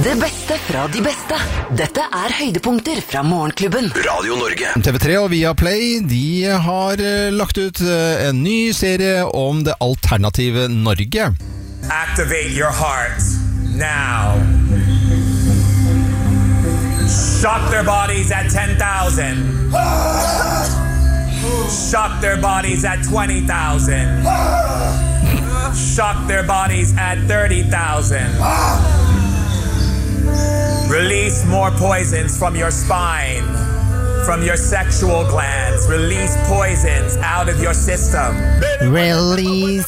Det beste fra de beste. Dette høydepunkter fra Morgenklubben. Radio Norge. TV3 og Viaplay, de har lagt ut en ny serie om det alternative Norge. Activate your heart now. Shock their bodies at 10,000. Shock their bodies at 20,000. Shock their bodies at 30,000. Release more poisons from your spine, from your sexual glands. Release poisons out of your system. Release.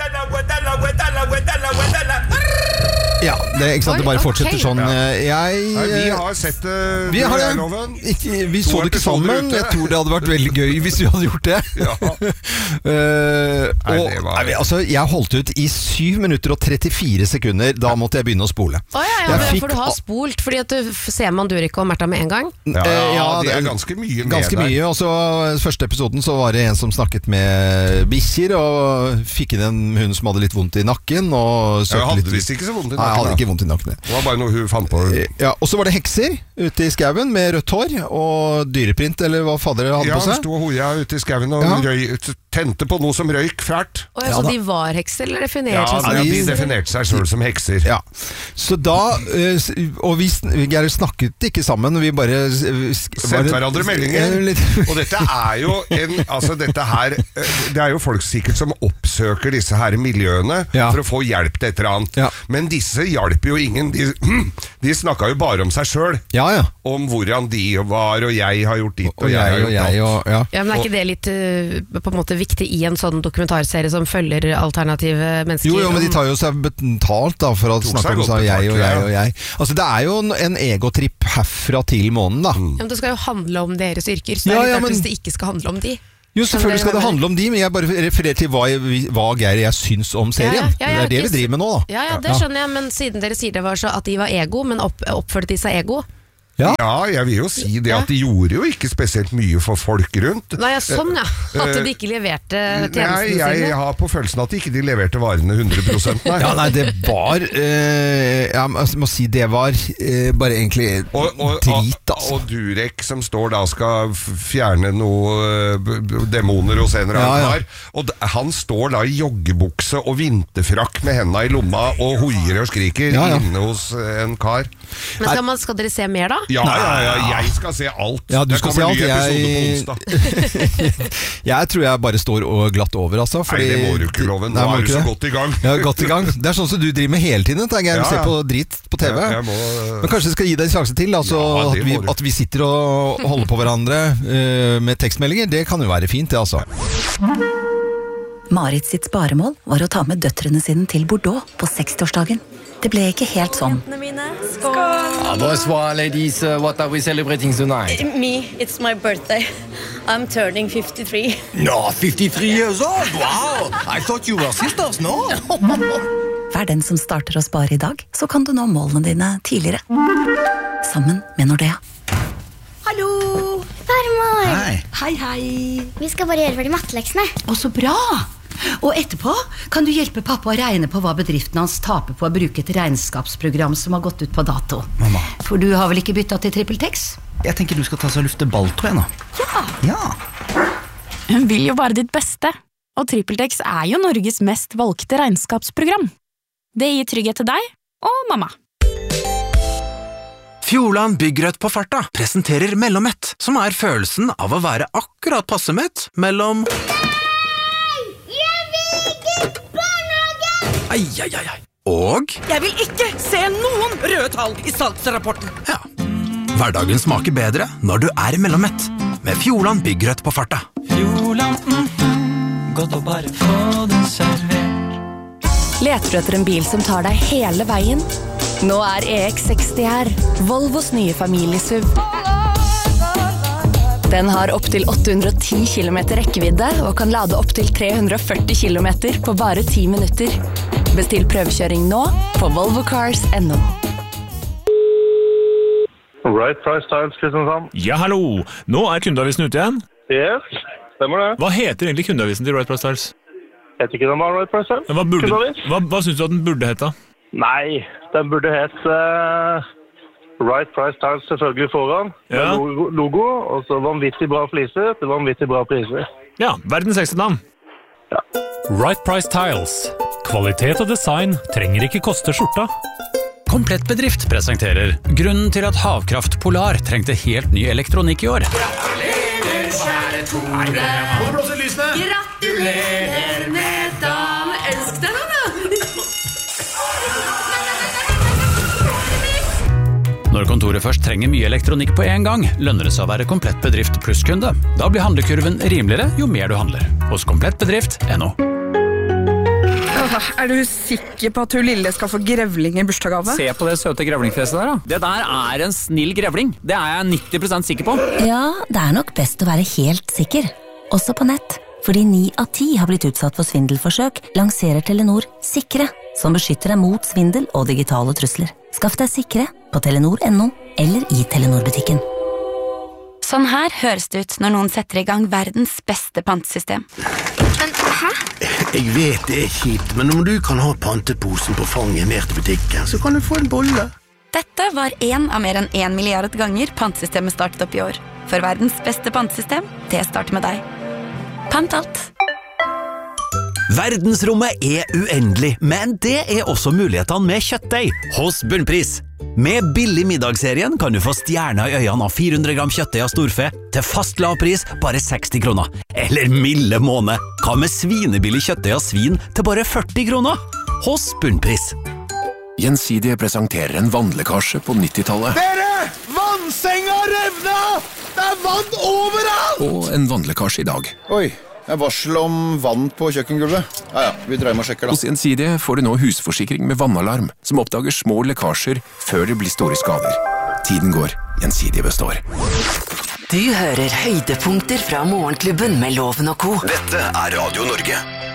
Ja, ikke sant, det bare fortsetter sånn. Vi har sett det. Vi så det ikke sammen. Jeg tror det hadde vært veldig gøy hvis vi hadde gjort det. Jeg holdt ut i 7 minutter og 34 sekunder. Da måtte jeg begynne å spole. For du har spolt, fordi at du ser Durek og Märtha med en gang. Ja, det ganske mye med ganske mye, og så første episoden så var det en som snakket med bikkjer og fikk inn en hund som hadde litt vondt i nakken. Jeg hadde visst ikke så vondt i nakken. Jeg hadde ikke vondt i nakken. Det var bare noe hun fant på. Ja, og så var det hekser ute i skauen med rødt hår og dyreprint, eller hva fader hadde på seg. Ja, hun sto hoja ute i skauen og tente på noe som røyk fælt. Så de var hekser, eller definerte seg selv? Ja, de definerte seg selv som hekser. Ja, så da, og vi snakket ikke sammen, vi bare sendte hverandre meldinger. Og dette jo dette her, det jo folk sikkert som oppsøker disse her miljøene for å få hjelp til et eller annet. Men disse hjelper jo ingen. De snakket jo bare om seg selv. Om hvordan de var, og jeg har gjort ditt, og jeg har gjort datt. Ja, men ikke det litt på en måte viktig i en sånn dokumentarserie som følger alternative mennesker? Jo, men de tar jo seg betalt da, for å snakke om seg jeg og jeg og jeg. Altså, det jo en egotripp herfra til månen da. Ja, men det skal jo handle om deres yrker, så det litt rart hvis det ikke skal handle om de. Jo, selvfølgelig skal det handle om de, men jeg bare refererer til hva Geir jeg syns om serien. Det det vi driver med nå da. Ja, det skjønner jeg, men siden dere sier det var så at de var ego, men oppførte de seg ego? Ja, jeg vil jo si det at de gjorde jo ikke spesielt mye for folk rundt. Nei, sånn ja, at de ikke leverte tjenestene sine. Nei, jeg har på følelsen at de ikke leverte varene 100%. Nei. Ja, nei, det var jeg må si det var bare egentlig drit, altså. Og Durek som står da skal fjerne noe demoner hos en eller annen kar, og han står da i joggebukse og vinterfrakk med hendene i lomma og hoier og skriker inne hos en kar. Men skal dere se mer da? Ja, jeg skal se alt. Ja, du skal se alt. Jeg tror jeg bare står glatt over, altså. Nei, det må du ikke love. Nå du så godt i gang. Ja, godt i gang. Det sånn som du driver med hele tiden, Geir. Se på drit på TV. Men kanskje jeg skal gi deg en sjanse til, altså, at vi sitter og holder på hverandre med tekstmeldinger. Det kan jo være fint, det, altså. Marit sitt sparemål var å ta med døtrene sine til Bordeaux på 60-årsdagen. Det ble ikke helt sånn. Skål! Bonsoir, ladies. What are we celebrating tonight? Me, it's my birthday. I'm turning 53. No, 53 years old? Wow! I thought you were sisters, no? Vær den som starter å spare i dag, så kan du nå målene dine tidligere. Sammen med Nordea. Hallo! Farmor! Hei. Vi skal bare gjøre ferdig matteleksene. Å, så bra! Og etterpå kan du hjelpe pappa å regne på hva bedriften hans taper på å bruke et regnskapsprogram som har gått ut på dato. Mamma. For du har vel ikke byttet til TrippelTex? Jeg tenker du skal ta så lufte balltråd nå. Ja. Hun vil jo bare ditt beste. Og TrippelTex jo Norges mest valgte regnskapsprogram. Det gir trygghet til deg og mamma. Fjordland Byggrødt på farta presenterer Mellommett, som følelsen av å være akkurat passe mett mellom... Ai. Og... Jeg vil ikke se noen røde tall i salgsrapporten. Ja. Hverdagen smaker bedre når du Mellommett. Med Fjordland Byggrødt på farta. Fjordland, godt å bare få det servert. Leter du etter en bil som tar deg hele veien? Nå EX60 her. Volvos nye familiesuv. Den har opp til 810 km rekkevidde og kan lade opp til 340 km på bare 10 minutter. Bestill prøvekjøring nå på volvocars.no. Right Price Styles, Kristiansand. Ja, hallo! Nå kundeavisen ute igjen. Yes, stemmer det. Hva heter egentlig kundeavisen til Right Price Styles? Heter ikke den bare Right Price Styles? Hva synes du at den burde hete? Nei, den burde hett Right Price Tiles selvfølgelig foran. Ja. Logo, og så vanvittig bra fliser til vanvittig bra priser. Ja, verdens sexy navn. Ja. Right Price Tiles. Kvalitet og design trenger ikke koste skjorta. Komplett Bedrift presenterer grunnen til at Havkraft Polar trengte helt ny elektronikk i år. Gratulerer, kjære Tore. Hvor blåser lysene? Gratulerer med dagen. Elsk deg nå, da. Når kontoret først trenger mye elektronikk på en gang, lønner det seg å være Komplett Bedrift plusskunde. Da blir handlekurven rimeligere jo mer du handler. Hos komplettbedrift.no. Er du sikker på at hun lille skal få grevling i bursdagsgave? Se på det søte grevlingfjeset der da. Det der er en snill grevling. Det er jeg 90% sikker på. Ja, det er nok best å være helt sikker. Også på nett. Fordi 9 av 10 har blitt utsatt for svindelforsøk, lanserer Telenor Sikre, som beskytter deg mot svindel og digitale trusler. Skaff deg Sikre på telenor.no eller i Telenor-butikken. Sånn her høres det ut når noen setter i gang verdens beste pantesystem. Men, hæ? Jeg vet det er kjipt, men om du kan ha panteposen på fanget ned til butikken, så kan du få en bolle. Dette var en av mer enn 1 milliard ganger pantesystemet startet opp i år. For verdens beste pantesystem, det starter med deg. Pant alt. Verdensrommet er uendelig, men det er også mulighetene med kjøttdeig hos Bunnpris. Med billig middagsserien kan du få stjerner i øynene av 400 gram kjøttdeig av storfe til fast lavpris bare 60 kroner. Eller milde måned, hva med svinebillig kjøttdeig av svin til bare 40 kroner? Hos Bunnpris. Gjensidige presenterer en vannlekkasje på 90-tallet. Dere! Vannsenga revna! Det er vann overalt! Og en vannlekkasje i dag. Oi, det er varsel om vann på kjøkkengulvet. Ja, vi drar hjem og sjekker da. Hos Gjensidige får du nå husforsikring med vannalarm, som oppdager små lekkasjer før det blir store skader. Tiden går, Gjensidige består. Du hører høydepunkter fra Morgenklubben med Loven og Co. Dette er Radio Norge.